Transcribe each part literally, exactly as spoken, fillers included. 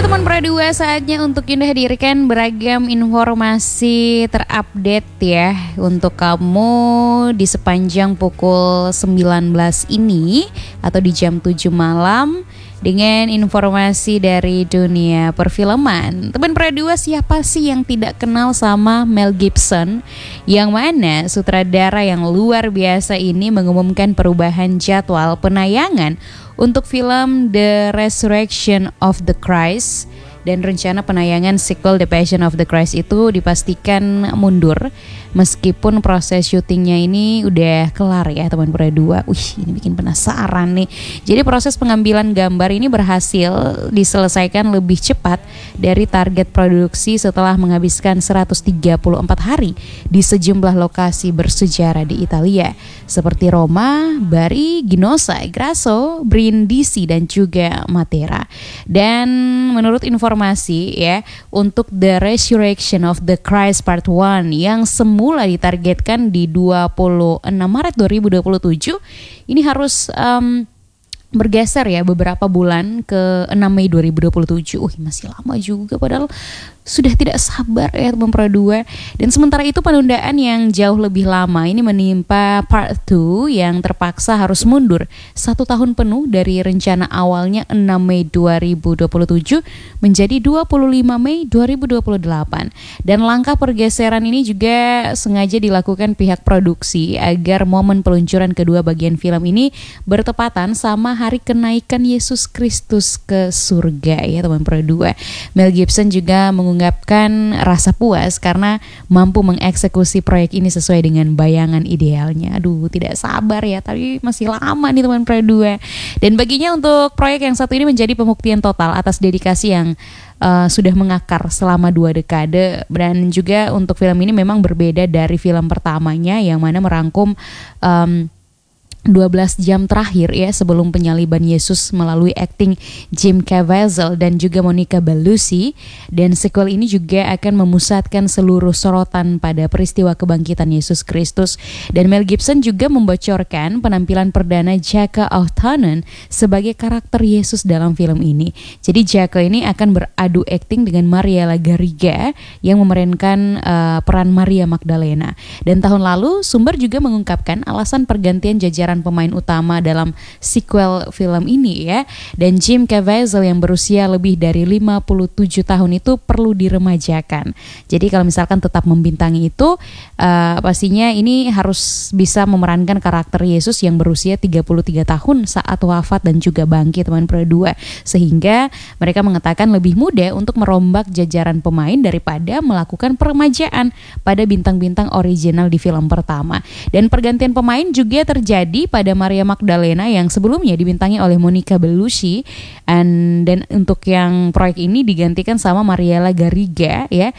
teman Pro dua, saatnya untuk Yunda hadirkan beragam informasi terupdate ya untuk kamu di sepanjang pukul sembilan belas ini atau di jam tujuh malam dengan informasi dari dunia perfilman. Teman Pro dua, siapa sih yang tidak kenal sama Mel Gibson, yang mana sutradara yang luar biasa ini mengumumkan perubahan jadwal penayangan untuk film The Resurrection of the Christ, dan rencana penayangan sequel The Passion of the Christ itu dipastikan mundur meskipun proses syutingnya ini udah kelar ya teman Pro dua. Wih, ini bikin penasaran nih. Jadi proses pengambilan gambar ini berhasil diselesaikan lebih cepat dari target produksi setelah menghabiskan seratus tiga puluh empat hari di sejumlah lokasi bersejarah di Italia seperti Roma, Bari, Ginosa, Grasso, Brindisi dan juga Matera. Dan menurut informasi ya, untuk The Resurrection of the Christ Part satu yang semula ditargetkan di dua puluh enam Maret dua ribu dua puluh tujuh ini harus um, bergeser ya beberapa bulan ke enam Mei dua ribu dua puluh tujuh. Uh, masih lama juga, padahal sudah tidak sabar ya teman Pro dua. Dan sementara itu penundaan yang jauh lebih lama ini menimpa Part dua yang terpaksa harus mundur satu tahun penuh dari rencana awalnya enam Mei dua ribu dua puluh tujuh menjadi dua puluh lima Mei dua ribu dua puluh delapan. Dan langkah pergeseran ini juga sengaja dilakukan pihak produksi agar momen peluncuran kedua bagian film ini bertepatan sama hari kenaikan Yesus Kristus ke surga ya teman Pro dua. Mel Gibson juga mengungkapkan mengungkapkan rasa puas karena mampu mengeksekusi proyek ini sesuai dengan bayangan idealnya. Aduh, tidak sabar ya, tapi masih lama nih teman Pro dua. Dan baginya untuk proyek yang satu ini menjadi pembuktian total atas dedikasi yang uh, sudah mengakar selama dua dekade. Dan juga untuk film ini memang berbeda dari film pertamanya yang mana merangkum um, dua belas jam terakhir ya sebelum penyaliban Yesus melalui akting Jim Caviezel dan juga Monica Bellucci. Dan sequel ini juga akan memusatkan seluruh sorotan pada peristiwa kebangkitan Yesus Kristus. Dan Mel Gibson juga membocorkan penampilan perdana Jacques Autonen sebagai karakter Yesus dalam film ini. Jadi Jacques ini akan beradu akting dengan Mariela Garriga yang memerankan uh, peran Maria Magdalena. Dan tahun lalu sumber juga mengungkapkan alasan pergantian jajaran pemain utama dalam sequel film ini ya. Dan Jim Caviezel yang berusia lebih dari lima puluh tujuh tahun itu perlu diremajakan. Jadi kalau misalkan tetap membintangi itu uh, pastinya ini harus bisa memerankan karakter Yesus yang berusia tiga puluh tiga tahun saat wafat dan juga bangkit teman Pro dua. Sehingga mereka mengatakan lebih mudah untuk merombak jajaran pemain daripada melakukan peremajaan pada bintang-bintang original di film pertama. Dan pergantian pemain juga terjadi pada Maria Magdalena yang sebelumnya dibintangi oleh Monica Bellucci, and, dan untuk yang proyek ini digantikan sama Mariela Garriga ya.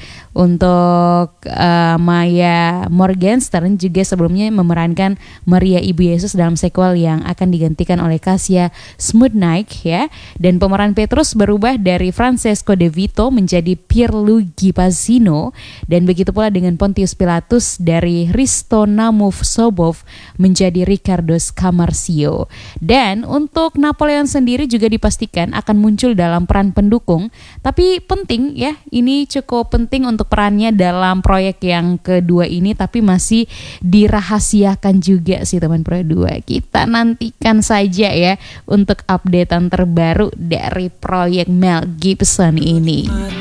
Untuk uh, Maya Morgenstern juga sebelumnya memerankan Maria Ibu Yesus dalam sequel yang akan digantikan oleh Kasia Smudnik ya. Dan pemeran Petrus berubah dari Francesco De Vito menjadi Pierluigi Pacino, dan begitu pula dengan Pontius Pilatus dari Risto Namov Sobov menjadi Ricardo Scamarcio. Dan untuk Napoleon sendiri juga dipastikan akan muncul dalam peran pendukung, tapi penting ya, ini cukup penting untuk perannya dalam proyek yang kedua ini, tapi masih dirahasiakan juga sih teman Pro dua. Kita nantikan saja ya untuk updatean terbaru dari proyek Mel Gibson ini.